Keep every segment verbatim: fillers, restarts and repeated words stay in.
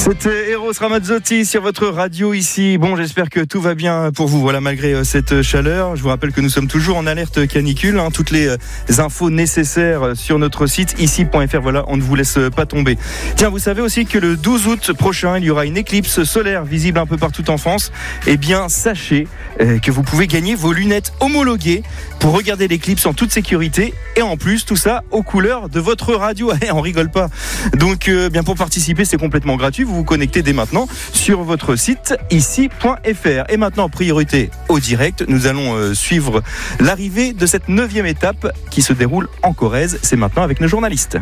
C'était Eros Ramazzotti sur votre radio ici. Bon, j'espère que tout va bien pour vous. Voilà, malgré cette chaleur, je vous rappelle que nous sommes toujours en alerte canicule. Hein, toutes les infos nécessaires sur notre site ici point f r. Voilà, on ne vous laisse pas tomber. Tiens, vous savez aussi que le douze août prochain, il y aura une éclipse solaire visible un peu partout en France. Eh bien, sachez que vous pouvez gagner vos lunettes homologuées pour regarder l'éclipse en toute sécurité. Et en plus, tout ça aux couleurs de votre radio. On rigole pas. Donc, euh, bien pour participer, c'est complètement gratuit. Vous vous connectez dès maintenant sur votre site ici point f r. Et maintenant, priorité au direct. Nous allons euh, suivre l'arrivée de cette neuvième étape qui se déroule en Corrèze. C'est maintenant avec nos journalistes.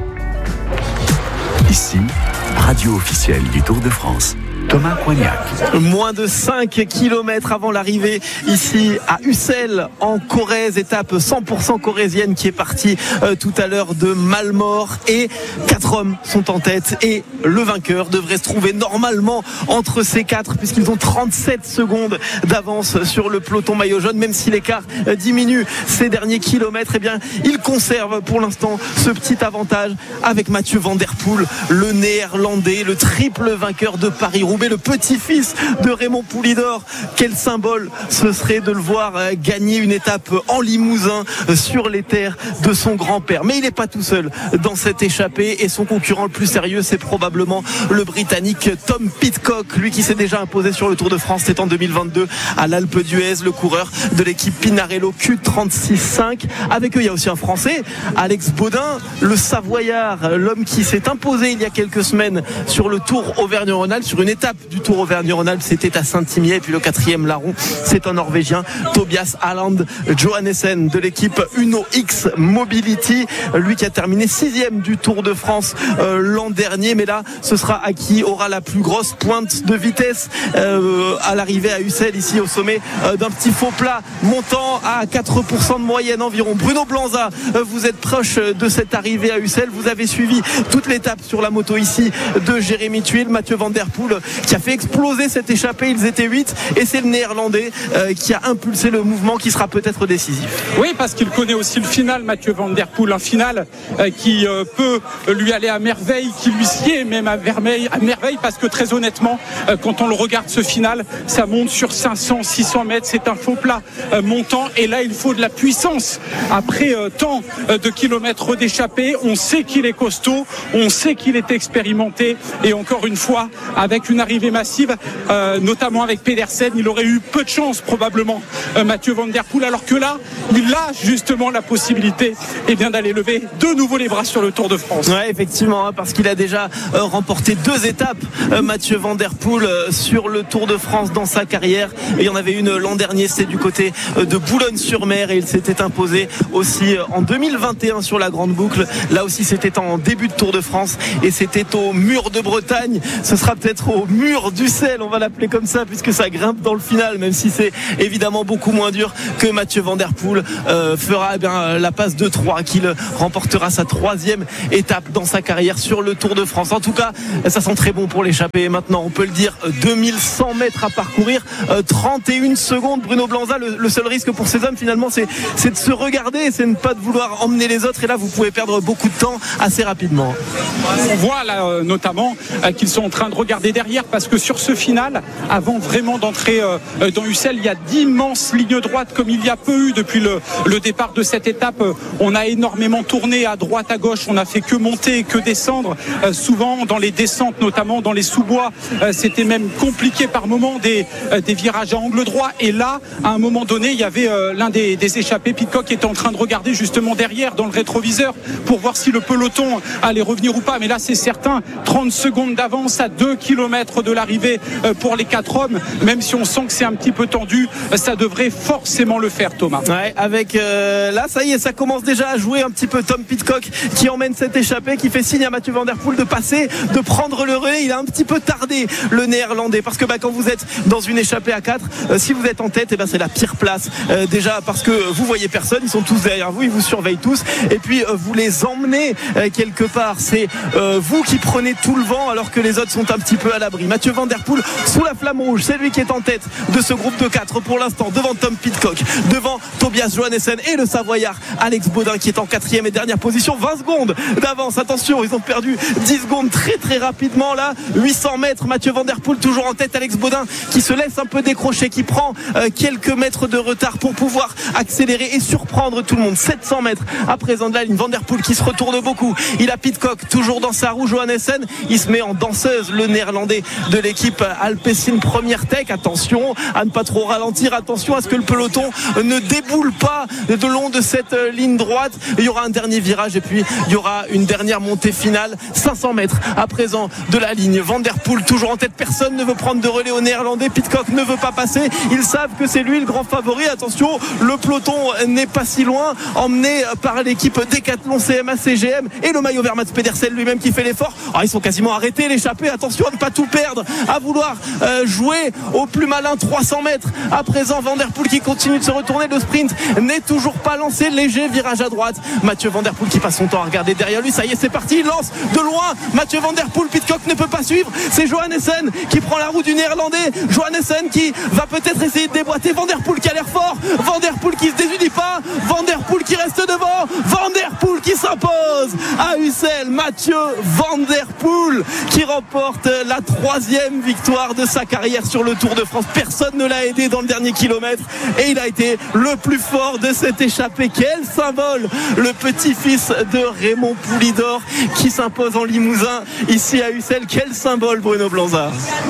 Ici, radio officielle du Tour de France. Thomas Coignac. Moins de cinq kilomètres avant l'arrivée ici à Ussel en Corrèze, étape cent pour cent corrézienne qui est partie euh, tout à l'heure de Malmort, et quatre hommes sont en tête et le vainqueur devrait se trouver normalement entre ces quatre puisqu'ils ont trente-sept secondes d'avance sur le peloton maillot jaune. Même si l'écart euh, diminue ces derniers kilomètres, eh bien ils conservent pour l'instant ce petit avantage avec Mathieu Van Der Poel, le néerlandais, le triple vainqueur de Paris-Roubaix, le petit-fils de Raymond Poulidor. Quel symbole ce serait de le voir gagner une étape en Limousin sur les terres de son grand-père. Mais il n'est pas tout seul dans cette échappée, et son concurrent le plus sérieux, c'est probablement le Britannique Tom Pidcock, lui qui s'est déjà imposé sur le Tour de France, c'était en deux mille vingt-deux à l'Alpe d'Huez, le coureur de l'équipe Pinarello Q trente-six cinq. Avec eux, il y a aussi un Français, Alex Baudin, le Savoyard, l'homme qui s'est imposé il y a quelques semaines sur le Tour Auvergne-Rhône-Alpes, sur une étape du Tour Auvergne-Rhône-Alpes, c'était à Saint-Imier. Et puis le quatrième larron, c'est un Norvégien, Tobias Haaland Johannessen de l'équipe Uno X Mobility, lui qui a terminé sixième du Tour de France euh, l'an dernier. Mais là, ce sera à qui aura la plus grosse pointe de vitesse euh, à l'arrivée à Ussel, ici au sommet euh, d'un petit faux plat montant à quatre pour cent de moyenne environ. Bruno Blanza, euh, vous êtes proche de cette arrivée à Ussel, vous avez suivi toute l'étape sur la moto ici de Jérémy Thuil. Mathieu Van Der Poel qui a fait exploser cette échappée, ils étaient huit, et c'est le néerlandais euh, qui a impulsé le mouvement qui sera peut-être décisif. Oui, parce qu'il connaît aussi le final, Mathieu Van Der Poel, un final euh, qui euh, peut lui aller à merveille, qui lui sied même à merveille, à merveille parce que très honnêtement, euh, quand on le regarde ce final, ça monte sur cinq cents, six cents mètres, c'est un faux plat euh, montant, et là il faut de la puissance. Après euh, tant euh, de kilomètres d'échappée, on sait qu'il est costaud, on sait qu'il est expérimenté, et encore une fois, avec une arrivée massive, euh, notamment avec Pedersen, il aurait eu peu de chance probablement, euh, Mathieu Van Der Poel, alors que là, il a justement la possibilité eh bien, d'aller lever de nouveau les bras sur le Tour de France. Ouais, effectivement, hein, parce qu'il a déjà euh, remporté deux étapes, euh, Mathieu Van Der Poel, euh, sur le Tour de France dans sa carrière. Et il y en avait une l'an dernier, c'était du côté euh, de Boulogne-sur-Mer, et il s'était imposé aussi euh, en deux mille vingt et un sur la Grande Boucle. Là aussi, c'était en début de Tour de France, et c'était au mur de Bretagne. Ce sera peut-être au mur d'Ussel, on va l'appeler comme ça, puisque ça grimpe dans le final, même si c'est évidemment beaucoup moins dur que Mathieu Van Der Poel euh, fera eh bien, la passe de trois, qu'il remportera sa troisième étape dans sa carrière sur le Tour de France. En tout cas, ça sent très bon pour l'échappée. Maintenant, on peut le dire, deux mille cent mètres à parcourir, euh, trente et une secondes. Bruno Blanza, le, le seul risque pour ces hommes finalement, c'est, c'est de se regarder, c'est de ne pas de vouloir emmener les autres, et là vous pouvez perdre beaucoup de temps assez rapidement. On voit là euh, notamment euh, qu'ils sont en train de regarder derrière, parce que sur ce final, avant vraiment d'entrer euh, dans Ussel, il y a d'immenses lignes droites comme il y a peu eu depuis le, le départ de cette étape. On a énormément tourné à droite, à gauche, on n'a fait que monter, que descendre, euh, souvent dans les descentes, notamment dans les sous-bois, euh, c'était même compliqué par moments, des, euh, des virages à angle droit, et là à un moment donné il y avait euh, l'un des, des échappés, Pidcock, qui était en train de regarder justement derrière dans le rétroviseur pour voir si le peloton allait revenir ou pas, mais là c'est certain, trente secondes d'avance à deux kilomètres de l'arrivée pour les quatre hommes. Même si on sent que c'est un petit peu tendu, ça devrait forcément le faire, Thomas. Ouais, avec euh, là ça y est, ça commence déjà à jouer un petit peu. Tom Pidcock qui emmène cette échappée, qui fait signe à Mathieu Van Der Poel de passer, de prendre le relais. Il a un petit peu tardé, le néerlandais, parce que bah, quand vous êtes dans une échappée à quatre, euh, si vous êtes en tête, eh ben, c'est la pire place, euh, déjà parce que vous voyez personne, ils sont tous derrière vous, ils vous surveillent tous, et puis euh, vous les emmenez euh, quelque part, c'est euh, vous qui prenez tout le vent alors que les autres sont un petit peu à l'abri. lui. Mathieu Van Der Poel sous la flamme rouge, c'est lui qui est en tête de ce groupe de quatre pour l'instant, devant Tom Pidcock, devant Tobias Johannessen et le Savoyard Alex Baudin qui est en quatrième et dernière position, vingt secondes d'avance. Attention, ils ont perdu dix secondes très très rapidement là. huit cents mètres, Mathieu Van Der Poel toujours en tête, Alex Baudin qui se laisse un peu décrocher, qui prend euh, quelques mètres de retard pour pouvoir accélérer et surprendre tout le monde. Sept cents mètres à présent de la ligne. Van Der Poel qui se retourne beaucoup, il a Pidcock toujours dans sa roue, Johannessen il se met en danseuse, le néerlandais de l'équipe Alpecin Première Tech. Attention à ne pas trop ralentir, attention à ce que le peloton ne déboule pas de long de cette ligne droite. Il y aura un dernier virage et puis il y aura une dernière montée finale, cinq cents mètres à présent de la ligne. Van Der Poel toujours en tête, personne ne veut prendre de relais au néerlandais, Pidcock ne veut pas passer, ils savent que c'est lui le grand favori. Attention, le peloton n'est pas si loin, emmené par l'équipe Decathlon C M A C G M et le maillot vert Mats Pedersen lui-même qui fait l'effort. Alors, ils sont quasiment arrêtés, l'échappée, attention à ne pas tout perdre, à vouloir euh, jouer au plus malin. Trois cents mètres à présent, Van Der Poel qui continue de se retourner, le sprint n'est toujours pas lancé, léger virage à droite, Mathieu Van Der Poel qui passe son temps à regarder derrière lui, ça y est c'est parti, il lance de loin Mathieu Van Der Poel, Pidcock ne peut pas suivre, c'est Johannessen qui prend la roue du néerlandais, Johannessen qui va peut-être essayer de déboîter Van Der Poel qui a l'air fort, Van Der Poel qui se désunit pas, Van Der Poel qui reste devant, Van Der Poel qui s'impose à Ussel, Mathieu Van Der Poel qui remporte la troisième victoire de sa carrière sur le Tour de France. Personne ne l'a aidé dans le dernier kilomètre et il a été le plus fort de cette échappée. Quel symbole, le petit-fils de Raymond Poulidor qui s'impose en Limousin ici à Ussel. Quel symbole, Bruno Blanza.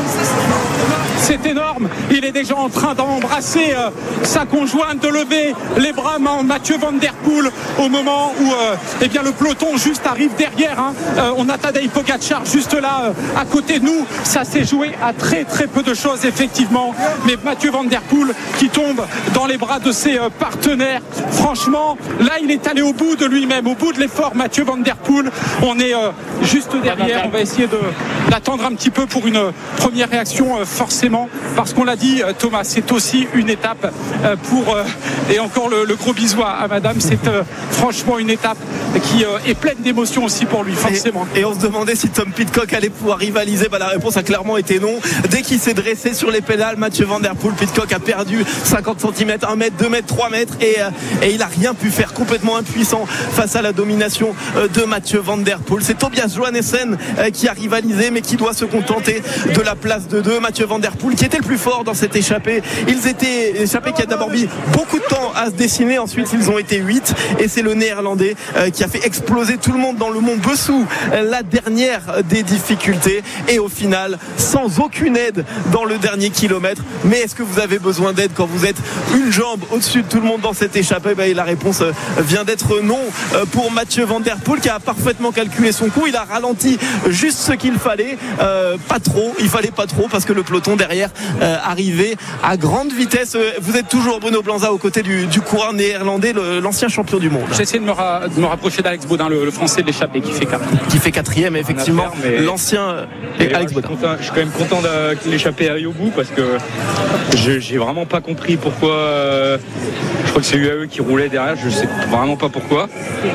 C'est énorme, il est déjà en train d'embrasser euh, sa conjointe, de lever les bras, Mathieu Van Der Poel, au moment où euh, eh bien, le peloton juste arrive derrière, hein. euh, on a Tadej Pogačar juste là euh, à côté de nous. Ça s'est joué à très très peu de choses effectivement, mais Mathieu Van Der Poel qui tombe dans les bras de ses euh, partenaires, franchement là il est allé au bout de lui-même, au bout de l'effort. Mathieu Van Der Poel, on est euh, juste derrière, on va essayer de, d'attendre un petit peu pour une euh, première réaction euh, forcément, parce qu'on l'a dit Thomas, c'est aussi une étape euh, pour euh, et encore le, le gros bisou à, à madame, c'est euh, franchement une étape qui euh, est pleine d'émotions aussi pour lui forcément. Et, et on se demandait si Tom Pidcock allait pouvoir rivaliser, bah, la réponse a clairement été non. Dès qu'il s'est dressé sur les pédales, Mathieu Van Der Poel, Pidcock a perdu cinquante centimètres, un mètre, deux mètres, trois mètres et, euh, et il a rien pu faire, complètement impuissant face à la domination euh, de Mathieu Van Der Poel. C'est Tobias Johannessen euh, qui a rivalisé mais qui doit se contenter de la place de deux. Mathieu Van Der Poel qui était le plus fort dans cette échappée, ils étaient échappée qui a d'abord mis beaucoup de temps à se dessiner, ensuite ils ont été huit et c'est le néerlandais euh, qui a fait exploser tout le monde dans le mont Bessou, la dernière des difficultés et au final sans aucune aide dans le dernier kilomètre. Mais est-ce que vous avez besoin d'aide quand vous êtes une jambe au-dessus de tout le monde dans cette échappée? Ben, la réponse vient d'être non pour Mathieu Van Der Poel qui a parfaitement calculé son coup, il a ralenti juste ce qu'il fallait, euh, pas trop, il fallait pas trop parce que le peloton derrière euh, arrivait à grande vitesse. Vous êtes toujours, Bruno Blanza, aux côtés du, du coureur néerlandais, le, l'ancien champion du monde. J'essaie de me, ra- de me rapprocher d'Alex Baudin, le, le français de l'échappée qui fait quatrième. Qui fait quatrième, effectivement. Affaire, mais... L'ancien et Alex ouais, Baudin. Je, je suis quand même content de l'échappée aille au bout parce que je, j'ai vraiment pas compris pourquoi. Euh, je crois que c'est U A E qui roulait derrière, je sais vraiment pas pourquoi.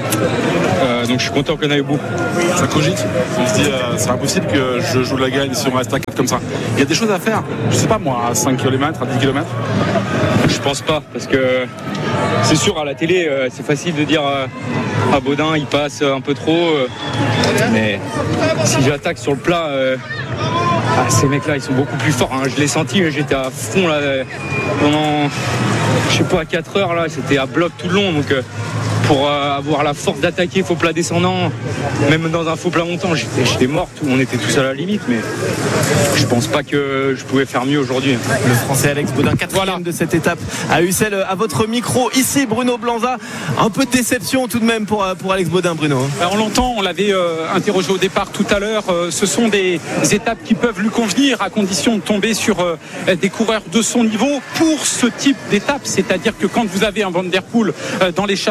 Euh, donc je suis content qu'on aille au bout. Ça cogite. On se dit, euh, c'est impossible que je joue la gagne si on reste à quatre comme ça. Il y a des choses à faire. Je sais pas moi, à cinq kilomètres, à dix kilomètres. Je pense pas, parce que c'est sûr à la télé, euh, c'est facile de dire euh, à Baudin il passe un peu trop. Euh, mais si j'attaque sur le plat, euh, ah, ces mecs-là ils sont beaucoup plus forts. Hein. Je l'ai senti, j'étais à fond là pendant, je sais pas, quatre heures là, c'était à bloc tout le long. Donc euh, pour euh, avoir la force d'attaquer faux plat descendant, même dans un faux plat montant, j'étais, j'étais mort, on était tous à la limite, mais je pense pas que je pouvais faire mieux aujourd'hui. Le français Alex Baudin, quatrième voilà. de cette étape à Ussel, à votre micro ici, Bruno Blanza. Un peu de déception tout de même pour, pour Alex Baudin, Bruno. Alors, on l'entend, on l'avait euh, interrogé au départ tout à l'heure, euh, ce sont des étapes qui peuvent lui convenir à condition de tomber sur euh, des coureurs de son niveau pour ce type d'étape, c'est-à-dire que quand vous avez un Van Der Poel euh, dans l'échappée, un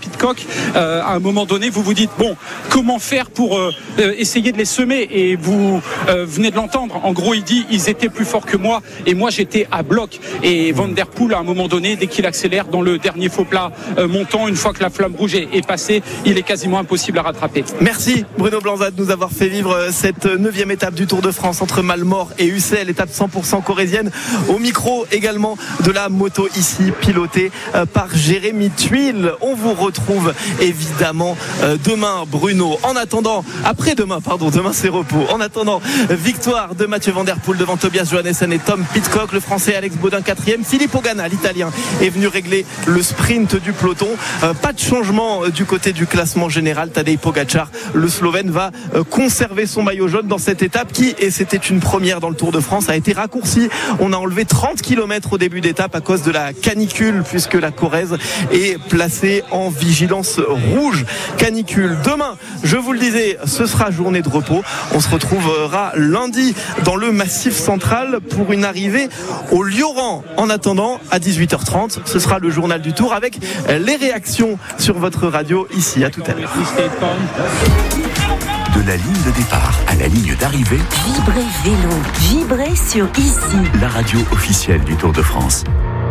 Pidcock, euh, à un moment donné, vous vous dites bon, comment faire pour euh, essayer de les semer, et vous euh, venez de l'entendre. En gros, il dit ils étaient plus forts que moi et moi j'étais à bloc. Et Van Der Poel, à un moment donné, dès qu'il accélère dans le dernier faux plat euh, montant, une fois que la flamme rouge est, est passée, il est quasiment impossible à rattraper. Merci Bruno Blanza de nous avoir fait vivre cette neuvième étape du Tour de France entre Malmort et Ussel, étape cent pour cent corrézienne. Au micro également de la moto ici, pilotée par Jérémy Tuile. On vous retrouve évidemment demain, Bruno. En attendant, après-demain, pardon, demain c'est repos. En attendant, victoire de Mathieu Van Der Poel devant Tobias Johannessen et Tom Pidcock. Le Français Alex Baudin quatrième. Filippo Ganna, l'Italien, est venu régler le sprint du peloton. Euh, pas de changement du côté du classement général. Tadej Pogačar, le Slovène, va euh, conserver son maillot jaune dans cette étape qui, et c'était une première dans le Tour de France, a été raccourcie. On a enlevé trente kilomètres au début d'étape à cause de la canicule, puisque la Corrèze est placée en vigilance rouge canicule. Demain, je vous le disais, ce sera journée de repos. On se retrouvera lundi dans le Massif central pour une arrivée au Lioran. En attendant, à dix-huit heures trente, ce sera le journal du Tour avec les réactions sur votre radio ici. À tout à l'heure. De la ligne de départ à la ligne d'arrivée, Vibrez Vélo, vibrez sur ici. La radio officielle du Tour de France.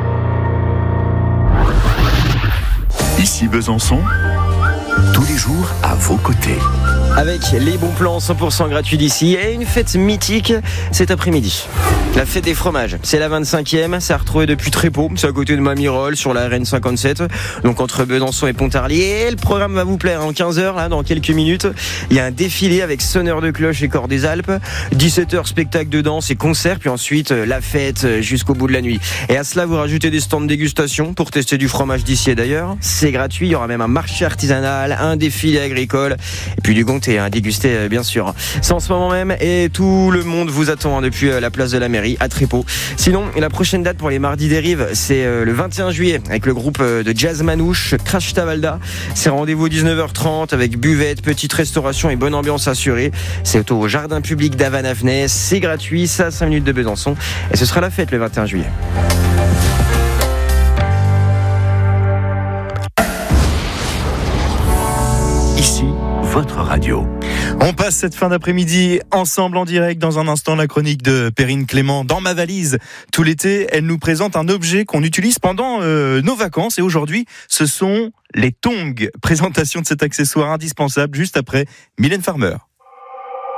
Ici Besançon, tous les jours à vos côtés. Avec les bons plans cent pour cent gratuits d'ici et une fête mythique cet après-midi. La fête des fromages, c'est la vingt-cinquième, ça a retrouvé depuis Trépaux, c'est à côté de Mamirol sur la R N cinquante-sept, donc entre Besançon et Pontarlier. Et le programme va vous plaire, en quinze heures, là, dans quelques minutes, il y a un défilé avec sonneur de cloche et corps des Alpes, dix-sept heures spectacle de danse et concert, puis ensuite la fête jusqu'au bout de la nuit. Et à cela, vous rajoutez des stands de dégustation pour tester du fromage d'ici et d'ailleurs. C'est gratuit, il y aura même un marché artisanal, un défilé agricole, et puis du comté à déguster bien sûr. C'est en ce moment même et tout le monde vous attend depuis la place de la mairie à Trépaux. Sinon, la prochaine date pour les Mardis des Rives, c'est le vingt et un juillet avec le groupe de jazz manouche Crash Tavalda. C'est rendez-vous dix-neuf heures trente avec buvette, petite restauration et bonne ambiance assurée. C'est au jardin public d'Avan-Avenay. C'est gratuit, ça à cinq minutes de Besançon. Et ce sera la fête le vingt et un juillet. Ici, votre radio. On passe cette fin d'après-midi ensemble en direct. Dans un instant, la chronique de Perrine Clément dans ma valise. Tout l'été, elle nous présente un objet qu'on utilise pendant euh, nos vacances. Et aujourd'hui, ce sont les tongs. Présentation de cet accessoire indispensable juste après Mylène Farmer.